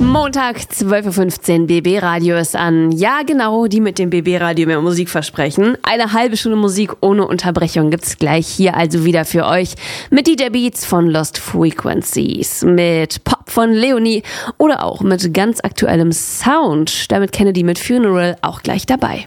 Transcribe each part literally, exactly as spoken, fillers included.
Montag, zwölf Uhr fünfzehn, B B-Radio ist an. Ja, genau, die mit dem B B-Radio mehr Musik versprechen. Eine halbe Stunde Musik ohne Unterbrechung gibt's gleich hier also wieder für euch. Mit D J Beats von Lost Frequencies, mit Pop von Leonie oder auch mit ganz aktuellem Sound. Damit Kennedy mit Funeral auch gleich dabei.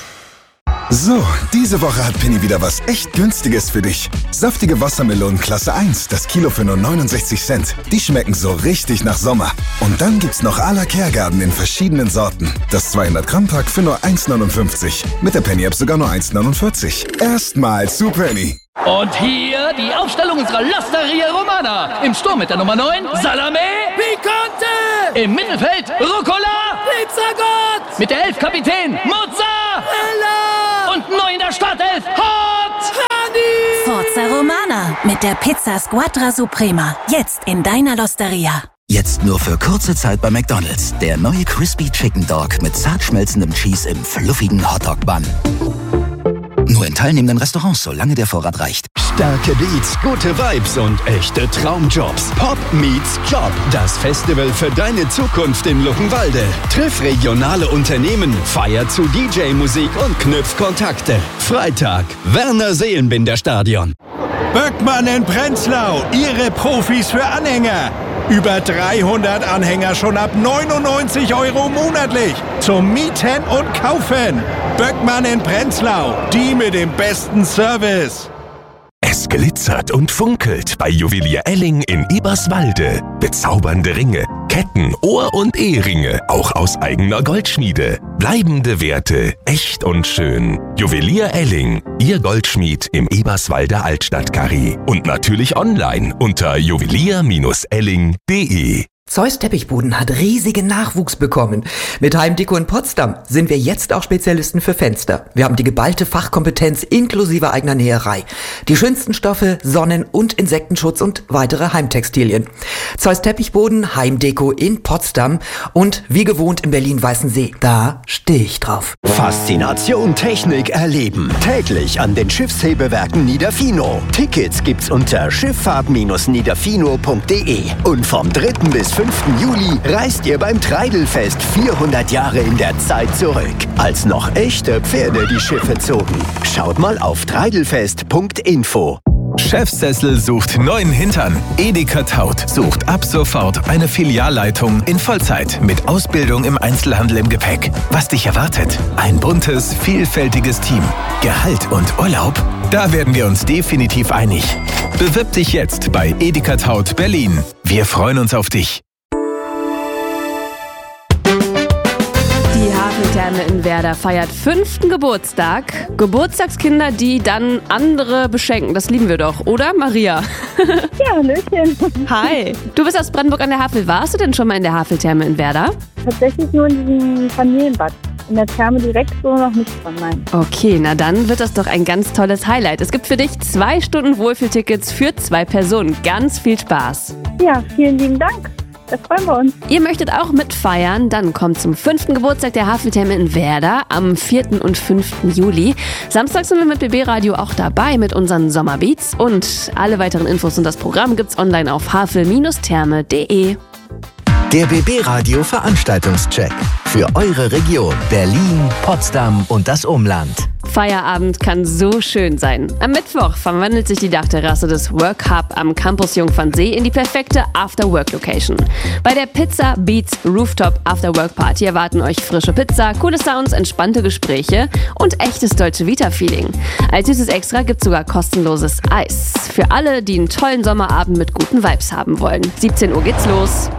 So, diese Woche hat Penny wieder was echt Günstiges für dich. Saftige Wassermelonen Klasse eins, das Kilo für nur neunundsechzig Cent. Die schmecken so richtig nach Sommer. Und dann gibt's noch à la Kehrgarten in verschiedenen Sorten. Das zweihundert Gramm Pack für nur eins neunundfünfzig. Mit der Penny-App sogar nur eins neunundvierzig. Erstmal zu Penny. Und hier die Aufstellung unserer L'Osteria Romana. Im Sturm mit der Nummer neun, Salame Picante. Im Mittelfeld, Rucola Pizzagott. Mit der elf, Kapitän Mozzarella. Und neu in der Startelf, Hot Honey. Forza Romana mit der Pizza Squadra Suprema. Jetzt in deiner L'Osteria. Jetzt nur für kurze Zeit bei McDonald's. Der neue Crispy Chicken Dog mit zart schmelzendem Cheese im fluffigen Hotdog-Bun. Nur in teilnehmenden Restaurants, solange der Vorrat reicht. Starke Beats, gute Vibes und echte Traumjobs. Pop meets Job. Das Festival für deine Zukunft in Luckenwalde. Triff regionale Unternehmen, feier zu D J-Musik und knüpf Kontakte. Freitag, Werner Seelenbinder Stadion. Böckmann in Prenzlau, Ihre Profis für Anhänger. Über dreihundert Anhänger schon ab neunundneunzig Euro monatlich. Zum Mieten und Kaufen. Böckmann in Prenzlau, die mit dem besten Service. Es glitzert und funkelt bei Juwelier Elling in Eberswalde. Bezaubernde Ringe, Ketten, Ohr- und Eheringe, auch aus eigener Goldschmiede. Bleibende Werte, echt und schön. Juwelier Elling, Ihr Goldschmied im Eberswalder Altstadtkarree. Und natürlich online unter juwelier Elling punkt de. Zeus Teppichboden hat riesigen Nachwuchs bekommen. Mit Heimdeko in Potsdam sind wir jetzt auch Spezialisten für Fenster. Wir haben die geballte Fachkompetenz inklusive eigener Näherei. Die schönsten Stoffe, Sonnen- und Insektenschutz und weitere Heimtextilien. Zeus Teppichboden, Heimdeko in Potsdam und wie gewohnt in Berlin-Weißensee. Da stehe ich drauf. Faszination Technik erleben. Täglich an den Schiffshebewerken Niederfino. Tickets gibt's unter schifffahrt Bindestrich niederfino punkt de. Und vom dritten bis fünften Juli reist ihr beim Treidelfest vierhundert Jahre in der Zeit zurück, als noch echte Pferde die Schiffe zogen. Schaut mal auf treidelfest punkt info. Chefsessel sucht neuen Hintern. Edeka Taut sucht ab sofort eine Filialleitung in Vollzeit mit Ausbildung im Einzelhandel im Gepäck. Was dich erwartet? Ein buntes, vielfältiges Team. Gehalt und Urlaub? Da werden wir uns definitiv einig. Bewirb dich jetzt bei Edeka Taut Berlin. Wir freuen uns auf dich. Die Haveltherme in Werder feiert fünften Geburtstag. Geburtstagskinder, die dann andere beschenken. Das lieben wir doch, oder Maria? Ja, Hallöchen. Hi. Du bist aus Brandenburg an der Havel. Warst du denn schon mal in der Haveltherme in Werder? Tatsächlich nur in diesem Familienbad. In der Therme direkt so noch nicht von, nein. Okay, na dann wird das doch ein ganz tolles Highlight. Es gibt für dich zwei Stunden Wohlfühltickets für zwei Personen. Ganz viel Spaß. Ja, vielen lieben Dank. Das freuen wir uns. Ihr möchtet auch mitfeiern? Dann kommt zum fünften Geburtstag der Haveltherme in Werder am vierten und fünften Juli. Samstag sind wir mit B B-Radio auch dabei mit unseren Sommerbeats. Und alle weiteren Infos und das Programm gibt's online auf havel Therme punkt de. Der B B-Radio Veranstaltungscheck für eure Region Berlin, Potsdam und das Umland. Feierabend kann so schön sein. Am Mittwoch verwandelt sich die Dachterrasse des Work Hub am Campus Jungfernsee in die perfekte After-Work-Location. Bei der Pizza Beats Rooftop After-Work-Party erwarten euch frische Pizza, coole Sounds, entspannte Gespräche und echtes Dolce Vita-Feeling. Als süßes Extra gibt's sogar kostenloses Eis. Für alle, die einen tollen Sommerabend mit guten Vibes haben wollen. siebzehn Uhr geht's los.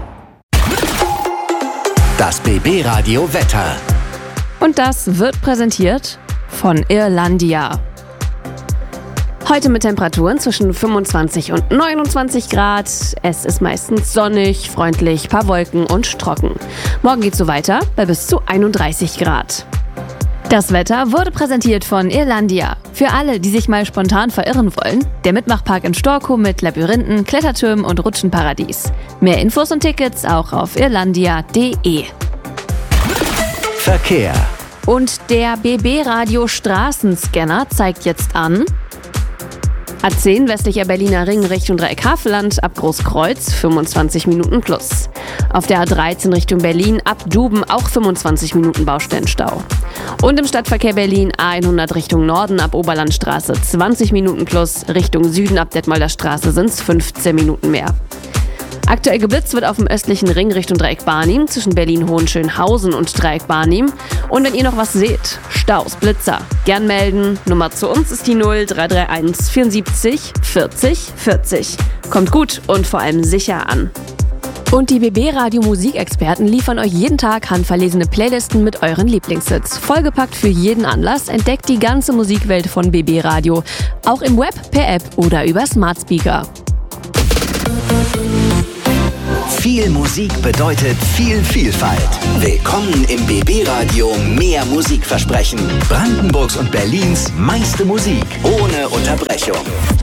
Das B B-Radio Wetter. Und das wird präsentiert von Irlandia. Heute mit Temperaturen zwischen fünfundzwanzig und neunundzwanzig Grad. Es ist meistens sonnig, freundlich, paar Wolken und trocken. Morgen geht's so weiter bei bis zu einunddreißig Grad. Das Wetter wurde präsentiert von Irlandia. Für alle, die sich mal spontan verirren wollen, der Mitmachpark in Storkow mit Labyrinthen, Klettertürmen und Rutschenparadies. Mehr Infos und Tickets auch auf irlandia punkt de. Verkehr. Und der B B-Radio Straßenscanner zeigt jetzt an A zehn westlicher Berliner Ring Richtung Dreieck-Havelland ab Großkreuz fünfundzwanzig Minuten plus. Auf der A dreizehn Richtung Berlin ab Duben auch fünfundzwanzig Minuten Baustellenstau. Und im Stadtverkehr Berlin A hundert Richtung Norden ab Oberlandstraße zwanzig Minuten plus, Richtung Süden ab Detmolder Straße sind es fünfzehn Minuten mehr. Aktuell geblitzt wird auf dem östlichen Ring Richtung Dreieck-Barnim zwischen Berlin-Hohenschönhausen und Dreieck-Barnim. Und wenn ihr noch was seht, Staus, Blitzer, gern melden. Nummer zu uns ist die null drei drei eins vierundsiebzig vierzig vierzig. Kommt gut und vor allem sicher an. Und die B B-Radio Musikexperten liefern euch jeden Tag handverlesene Playlisten mit euren Lieblingshits. Vollgepackt für jeden Anlass, entdeckt die ganze Musikwelt von B B Radio. Auch im Web, per App oder über Smart Speaker. Viel Musik bedeutet viel Vielfalt. Willkommen im B B-Radio Mehr Musikversprechen. Brandenburgs und Berlins meiste Musik ohne Unterbrechung.